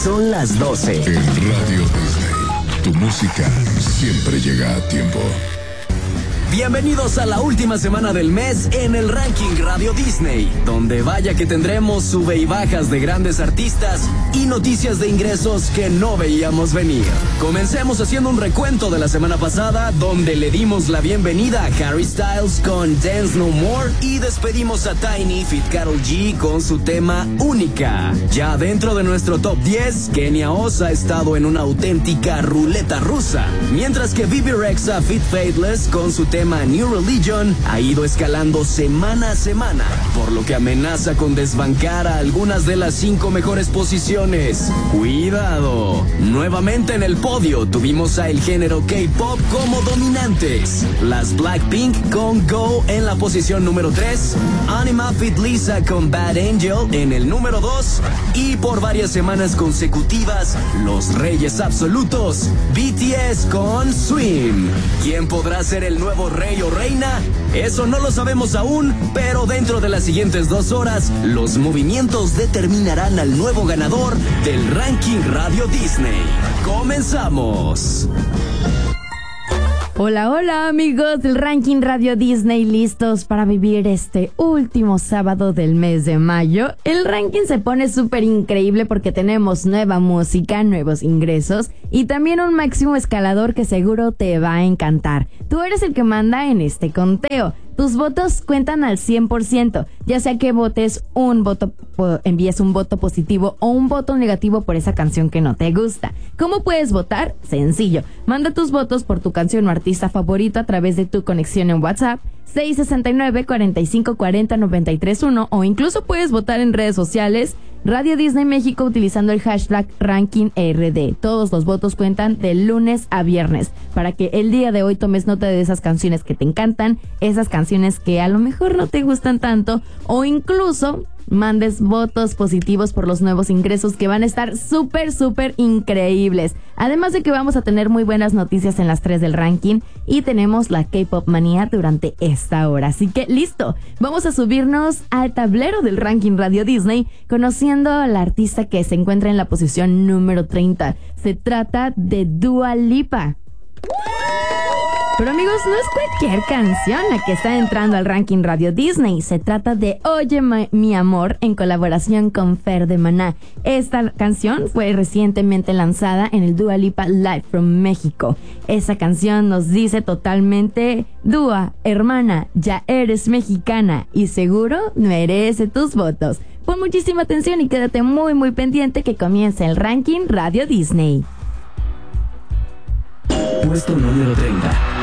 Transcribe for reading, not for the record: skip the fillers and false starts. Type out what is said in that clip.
Son las 12. En Radio Disney, tu música siempre llega a tiempo. Bienvenidos a la última semana del mes en el ranking Radio Disney, donde vaya que tendremos sube y bajas de grandes artistas y noticias de ingresos que no veíamos venir. Comencemos haciendo un recuento de la semana pasada, donde le dimos la bienvenida a Harry Styles con Dance No More y despedimos a Tiny feat. Karol G con su tema Única. Ya dentro de nuestro top 10, Kenia Oz ha estado en una auténtica ruleta rusa, mientras que Bebe Rexha feat. Faithless con su tema New Religion ha ido escalando semana a semana, por lo que amenaza con desbancar a algunas de las 5 mejores posiciones. ¡Cuidado! Nuevamente en el podio tuvimos a el género K-pop como dominantes. Las Blackpink con Go en la posición número 3, Anima feat. Lisa con Bad Angel en el número 2 y por varias semanas consecutivas, los reyes absolutos, BTS con Swim. ¿Quién podrá ser el nuevo rey o reina? Eso no lo sabemos aún, pero dentro de las siguientes 2 horas, los movimientos determinarán al nuevo ganador del ranking Radio Disney. ¡Comenzamos! Hola, hola amigos del ranking Radio Disney, listos para vivir este último sábado del mes de mayo. El ranking se pone súper increíble porque tenemos nueva música, nuevos ingresos y también un máximo escalador que seguro te va a encantar. Tú eres el que manda en este conteo. Tus votos cuentan al 100%, ya sea que envíes un voto positivo o un voto negativo por esa canción que no te gusta. ¿Cómo puedes votar? Sencillo. Manda tus votos por tu canción o artista favorito a través de tu conexión en WhatsApp 669-4540-931 o incluso puedes votar en redes sociales Radio Disney México utilizando el hashtag RankingRD. Todos los votos cuentan de lunes a viernes para que el día de hoy tomes nota de esas canciones que te encantan, esas canciones que a lo mejor no te gustan tanto o incluso mandes votos positivos por los nuevos ingresos que van a estar súper increíbles. Además de que vamos a tener muy buenas noticias en las 3 del ranking y tenemos la K-Pop manía durante esta hora. Así que listo, vamos a subirnos al tablero del ranking Radio Disney conociendo a la artista que se encuentra en la posición número 30. Se trata de Dua Lipa. Pero amigos, no es cualquier canción la que está entrando al ranking Radio Disney. Se trata de Oye mi amor en colaboración con Fer de Maná. Esta canción fue recientemente lanzada en el Dua Lipa Live from México. Esa canción nos dice totalmente: Dua, hermana, ya eres mexicana y seguro merece tus votos. Pon muchísima atención y quédate muy pendiente que comience el ranking Radio Disney. Puesto número 30.